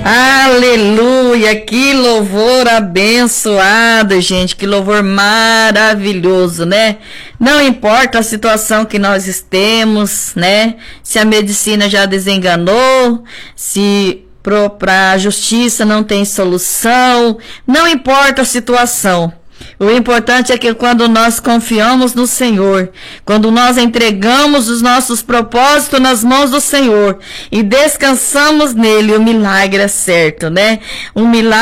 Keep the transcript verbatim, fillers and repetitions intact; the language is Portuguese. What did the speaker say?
Aleluia, que louvor abençoado, gente, que louvor maravilhoso, né? Não importa a situação que nós estemos, né? Se a medicina já desenganou, se para a justiça não tem solução, não importa a situação. O importante é que quando nós confiamos no Senhor, quando nós entregamos os nossos propósitos nas mãos do Senhor e descansamos nele, o milagre é certo, né? Um milagre